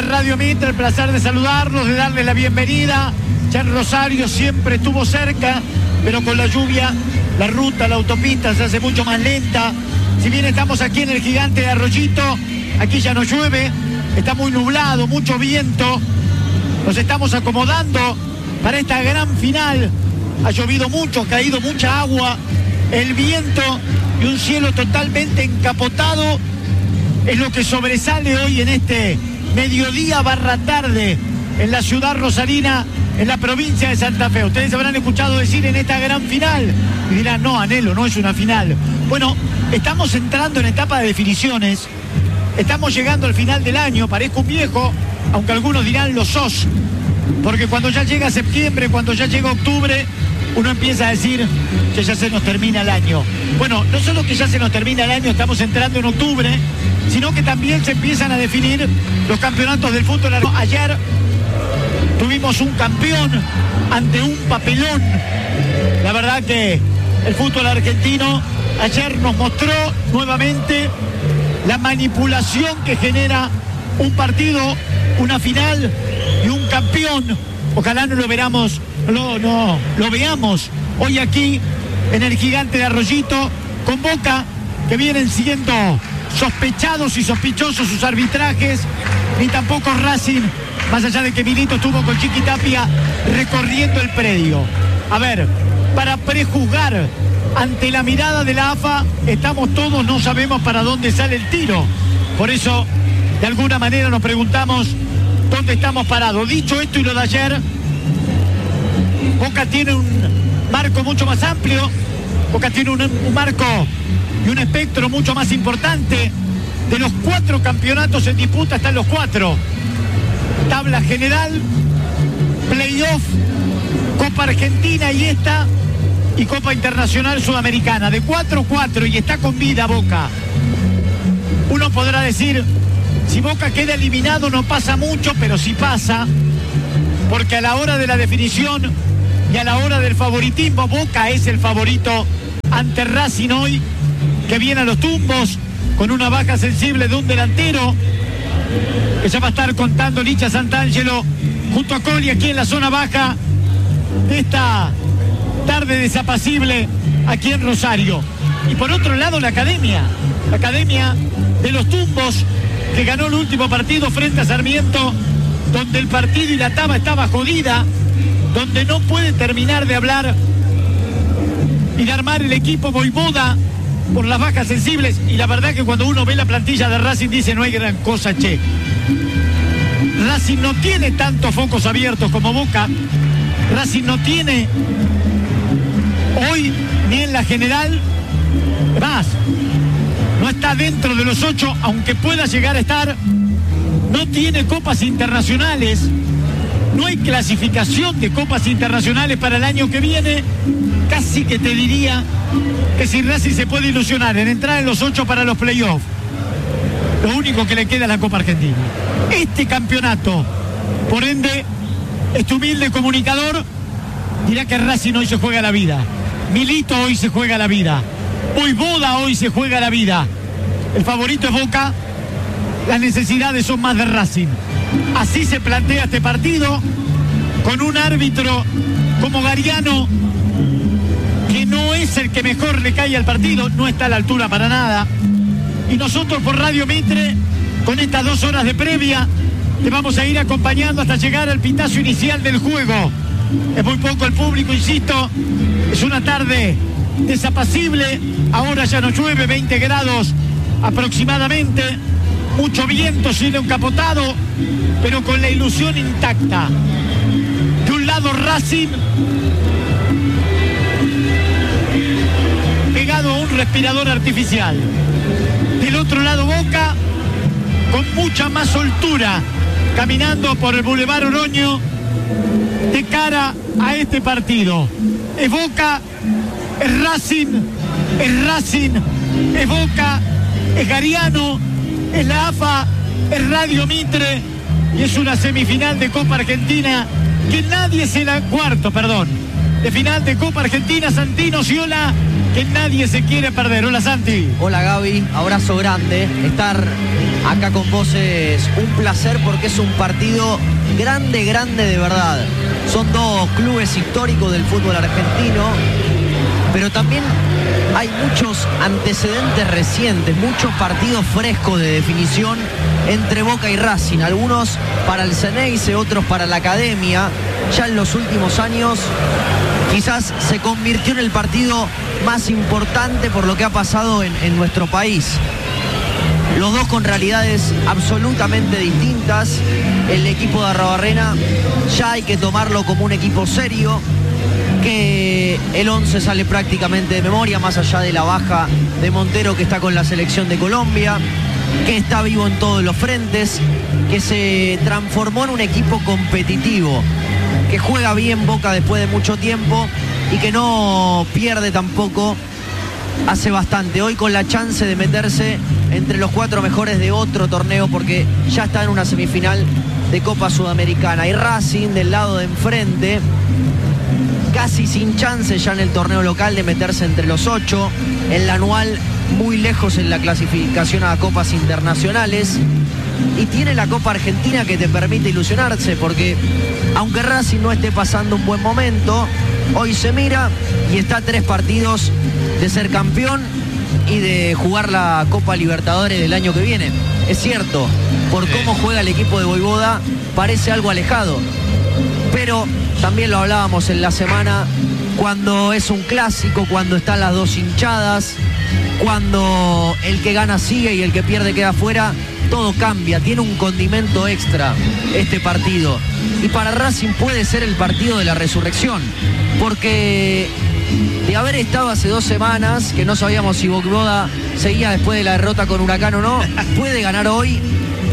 Radio Mitre, el placer de saludarlos, de darles la bienvenida. Ya en Rosario siempre estuvo cerca, pero con la lluvia, la ruta, la autopista se hace mucho más lenta. Si bien estamos aquí en el Gigante de Arroyito, aquí ya no llueve, está muy nublado, mucho viento. Nos estamos acomodando para esta gran final. Ha llovido mucho, ha caído mucha agua, el viento y un cielo totalmente encapotado es lo que sobresale hoy en este mediodía barra tarde en la ciudad rosarina, en la provincia de Santa Fe. Ustedes habrán escuchado decir en esta gran final y dirán, no, Anhelo, no es una final. Bueno, estamos entrando en etapa de definiciones, estamos llegando al final del año, parezco un viejo, aunque algunos dirán lo sos, porque cuando ya llega septiembre, cuando ya llega octubre, uno empieza a decir que ya se nos termina el año. Bueno, no solo que ya se nos termina el año, estamos entrando en octubre, sino que también se empiezan a definir los campeonatos del fútbol. Ayer tuvimos un campeón ante un papelón. La verdad que el fútbol argentino ayer nos mostró nuevamente la manipulación que genera un partido, una final y un campeón. Ojalá no lo veamos, lo veamos hoy aquí en el Gigante de Arroyito, con Boca, que vienen siendo sospechados y sospechosos sus arbitrajes, ni tampoco Racing, más allá de que Milito estuvo con Chiqui Tapia recorriendo el predio. A ver, para prejuzgar ante la mirada de la AFA, estamos todos, no sabemos para dónde sale el tiro. Por eso, de alguna manera nos preguntamos dónde estamos parados. Dicho esto y lo de ayer, Boca tiene un marco mucho más amplio, Boca tiene un marco y un espectro mucho más importante. De los 4 campeonatos en disputa están los 4. Tabla general, playoff, Copa Argentina y Copa Internacional Sudamericana. De 4-4 y está con vida Boca. Uno podrá decir, si Boca queda eliminado no pasa mucho, pero sí pasa, porque a la hora de la definición y a la hora del favoritismo, Boca es el favorito ante Racing hoy, que viene a los tumbos con una baja sensible de un delantero, que ya va a estar contando Licha Santangelo junto a Coli aquí en la zona baja de esta tarde desapacible aquí en Rosario. Y por otro lado la academia de los tumbos, que ganó el último partido frente a Sarmiento, donde el partido y la taba estaba jodida, donde no puede terminar de hablar y de armar el equipo Voivoda por las bajas sensibles. Y la verdad que cuando uno ve la plantilla de Racing dice, no hay gran cosa, che. Racing no tiene tantos focos abiertos como Boca. Racing no tiene hoy ni en la general, más, no está dentro de los 8, aunque pueda llegar a estar. No tiene copas internacionales, no hay clasificación de copas internacionales para el año que viene. Casi que te diría que si Racing se puede ilusionar en entrar en los 8 para los playoffs, lo único que le queda es la Copa Argentina. Este campeonato, por ende, este humilde comunicador dirá que Racing hoy se juega la vida, Milito hoy se juega la vida, Voivoda hoy se juega la vida. El favorito es Boca, las necesidades son más de Racing. Así se plantea este partido, con un árbitro como Gariano, que no es el que mejor le cae al partido, no está a la altura para nada. Y nosotros por Radio Mitre, con estas 2 horas de previa, te vamos a ir acompañando hasta llegar al pitazo inicial del juego. Es muy poco el público, insisto, es una tarde desapacible, ahora ya no llueve, 20 grados aproximadamente, mucho viento, cielo encapotado, pero con la ilusión intacta. De un lado Racing, pegado a un respirador artificial. Del otro lado Boca, con mucha más soltura, caminando por el Boulevard Oroño, de cara a este partido. Es Boca, es Racing, es Boca, es Gariano, es la AFA, es Radio Mitre, y es una semifinal de Copa Argentina que nadie se la... de final de Copa Argentina, Santino, Sciolà, que nadie se quiere perder. Hola, Santi. Hola, Gaby, abrazo grande. Estar acá con vos es un placer porque es un partido grande, grande de verdad. Son dos clubes históricos del fútbol argentino, pero también hay muchos antecedentes recientes, muchos partidos frescos de definición entre Boca y Racing, algunos para el Ceneice, otros para la Academia. Ya en los últimos años quizás se convirtió en el partido más importante por lo que ha pasado en nuestro país. Los dos con realidades absolutamente distintas. El equipo de Arruabarrena ya hay que tomarlo como un equipo serio, que el 11 sale prácticamente de memoria, más allá de la baja de Montero, que está con la selección de Colombia, que está vivo en todos los frentes, que se transformó en un equipo competitivo, que juega bien Boca después de mucho tiempo y que no pierde tampoco hace bastante. Hoy con la chance de meterse entre los 4 mejores de otro torneo, porque ya está en una semifinal de Copa Sudamericana. Y Racing del lado de enfrente, casi sin chance ya en el torneo local de meterse entre los 8, en la anual muy lejos en la clasificación a copas internacionales, y tiene la Copa Argentina que te permite ilusionarse, porque aunque Racing no esté pasando un buen momento, hoy se mira y está a 3 partidos de ser campeón y de jugar la Copa Libertadores del año que viene. Es cierto, por cómo juega el equipo de Voivoda parece algo alejado, pero también lo hablábamos en la semana, cuando es un clásico, cuando están las dos hinchadas, cuando el que gana sigue y el que pierde queda fuera, todo cambia, tiene un condimento extra este partido. Y para Racing puede ser el partido de la resurrección, porque de haber estado hace 2 semanas, que no sabíamos si Voivoda seguía después de la derrota con Huracán o no, puede ganar hoy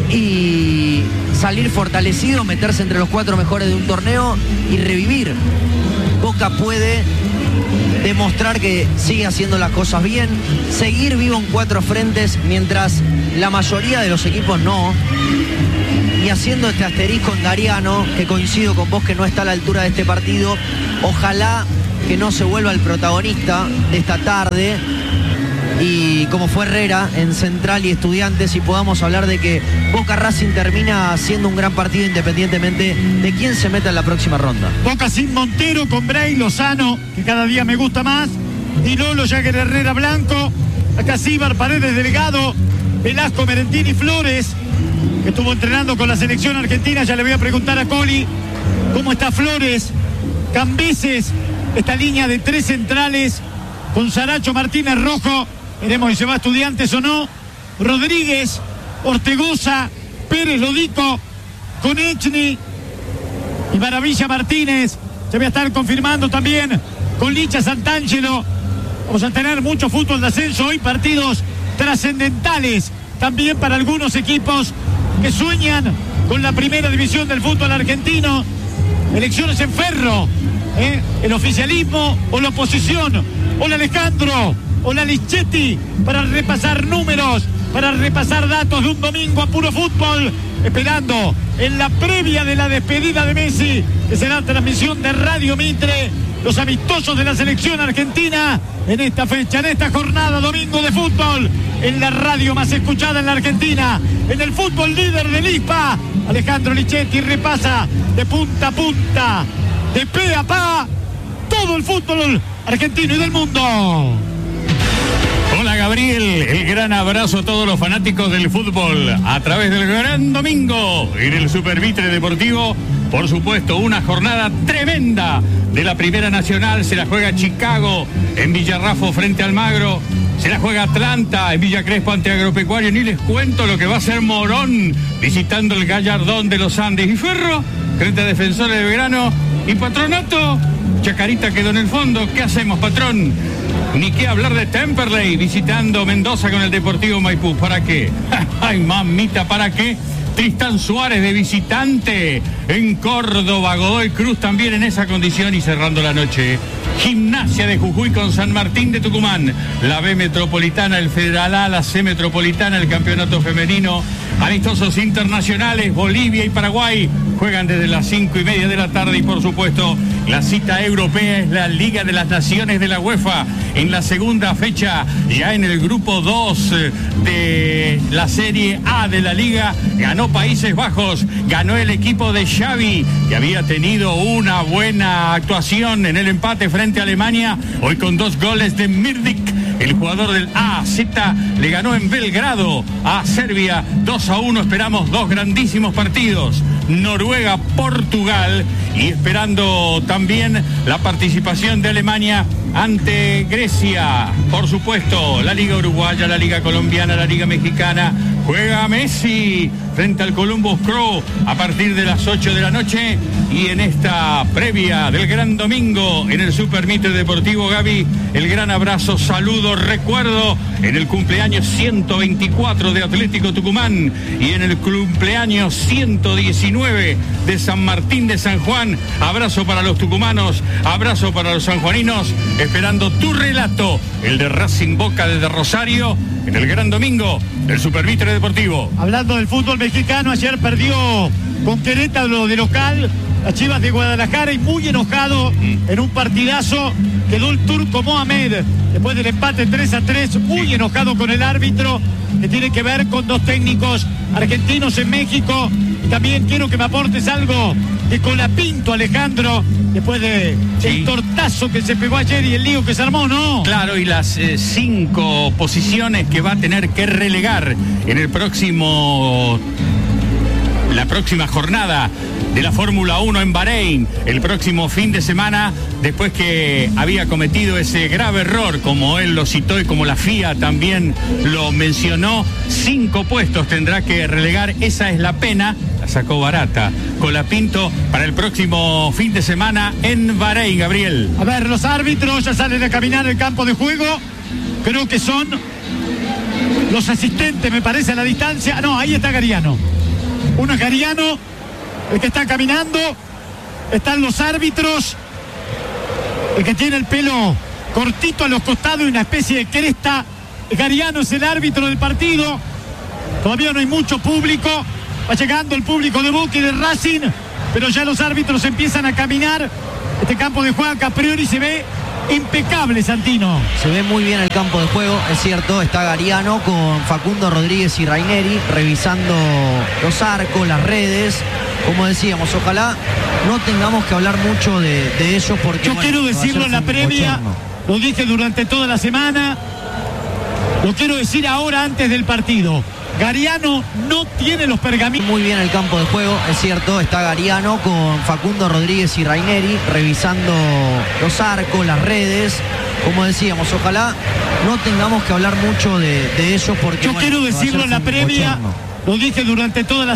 y salir fortalecido, meterse entre los 4 mejores de un torneo y revivir. Boca puede demostrar que sigue haciendo las cosas bien, seguir vivo en 4 frentes, mientras la mayoría de los equipos no. Y haciendo este asterisco en Gariano, que coincido con vos que no está a la altura de este partido, ojalá que no se vuelva el protagonista de esta tarde, y como fue Herrera en Central y Estudiantes, y podamos hablar de que Boca Racing termina siendo un gran partido independientemente de quién se meta en la próxima ronda. Boca sin Montero, con Bray, Lozano, que cada día me gusta más, y Lolo, Jagger, Herrera, Blanco, acá Cibar, Paredes, Delgado, Velasco, Merentini, Flores, que estuvo entrenando con la selección argentina. Ya le voy a preguntar a Coli cómo está Flores, Cambeses, esta línea de 3 centrales con Saracho, Martínez, Rojo, veremos si se va a Estudiantes o no, Rodríguez, Ortegoza, Pérez, Lodico, Konechny y Maravilla Martínez. Se va a estar confirmando también con Licha, Santangelo. Vamos a tener mucho fútbol de ascenso hoy, partidos trascendentales también para algunos equipos que sueñan con la primera división del fútbol argentino. Elecciones en Ferro, el oficialismo o la oposición. Hola Alejandro, hola Lichetti, para repasar números, para repasar datos de un domingo a puro fútbol, esperando en la previa de la despedida de Messi, que será transmisión de Radio Mitre, los amistosos de la selección argentina en esta fecha, en esta jornada domingo de fútbol, en la radio más escuchada en la Argentina, en el fútbol líder del ISPA. Alejandro Lichetti repasa de punta a punta, de pe a pa, todo el fútbol argentino y del mundo. Hola Gabriel, el gran abrazo a todos los fanáticos del fútbol a través del Gran Domingo en el Super Mitre Deportivo. Por supuesto, una jornada tremenda de la Primera Nacional. Se la juega Chicago en Villarrafo frente al Almagro. Se la juega Atlanta en Villa Crespo ante Agropecuario. Ni les cuento lo que va a hacer Morón visitando el Gallardón de los Andes. Y Ferro frente a Defensores de Belgrano. Y Patronato, Chacarita quedó en el fondo. ¿Qué hacemos, patrón? Ni qué hablar de Temperley visitando Mendoza con el Deportivo Maipú. ¿Para qué? Ay, mamita, ¿para qué? Tristán Suárez de visitante en Córdoba, Godoy Cruz también en esa condición, y cerrando la noche Gimnasia de Jujuy con San Martín de Tucumán. La B Metropolitana, el Federal A, la C Metropolitana, el Campeonato Femenino. Amistosos internacionales, Bolivia y Paraguay juegan desde las 5:30 de la tarde y por supuesto la cita europea es la Liga de las Naciones de la UEFA en la segunda fecha, ya en el grupo 2 de la Serie A de la Liga. Ganó Países Bajos, ganó el equipo de Xavi, que había tenido una buena actuación en el empate frente a Alemania, hoy con 2 goles de Mirdic. El jugador del AZ le ganó en Belgrado a Serbia 2-1. Esperamos 2 grandísimos partidos. Noruega, Portugal, y esperando también la participación de Alemania ante Grecia. Por supuesto, la Liga Uruguaya, la Liga Colombiana, la Liga Mexicana. Juega Messi frente al Columbus Crew a partir de las 8 de la noche. Y en esta previa del gran domingo en el Super Mitre Deportivo, Gaby, el gran abrazo, saludo, recuerdo en el cumpleaños 124 de Atlético Tucumán y en el cumpleaños 119 de San Martín de San Juan. Abrazo para los tucumanos, abrazo para los sanjuaninos, esperando tu relato, el de Racing Boca desde Rosario, en el gran domingo del Super Mitre Deportivo. Hablando del fútbol mexicano, ayer perdió con Querétaro de local las Chivas de Guadalajara y muy enojado en un partidazo quedó el turco Mohamed después del empate 3-3, muy enojado con el árbitro, que tiene que ver con 2 técnicos argentinos en México. Y también quiero que me aportes algo de Colapinto, Alejandro, después de el tortazo que se pegó ayer y el lío que se armó, ¿no? Claro, y las 5 posiciones que va a tener que relegar en el la próxima jornada de la Fórmula 1 en Bahrein, el próximo fin de semana, después que había cometido ese grave error, como él lo citó y como la FIA también lo mencionó. 5 puestos tendrá que relegar, esa es la pena, la sacó barata Colapinto para el próximo fin de semana en Bahrein, Gabriel. A ver, los árbitros ya salen a caminar el campo de juego, creo que son los asistentes, me parece, a la distancia. No, ahí está Gariano. Uno es Gariano, el que está caminando. Están los árbitros, el que tiene el pelo cortito a los costados y una especie de cresta. Gariano es el árbitro del partido. Todavía no hay mucho público, va llegando el público de Boca y de Racing, pero ya los árbitros empiezan a caminar. Este campo de juego a priori se ve impecable, Santino. Se ve muy bien el campo de juego, es cierto. Está Gariano con Facundo Rodríguez y Raineri revisando los arcos, las redes. Como decíamos, ojalá no tengamos que hablar mucho de ellos, porque yo quiero decirlo en la previa, lo dije durante toda la semana, lo quiero decir ahora antes del partido. Gariano no tiene los pergaminos. Muy bien el campo de juego, es cierto. Está Gariano con Facundo Rodríguez y Raineri revisando los arcos, las redes. Como decíamos, ojalá no tengamos que hablar mucho de ellos, porque yo quiero decirlo en la previa, lo dije durante toda la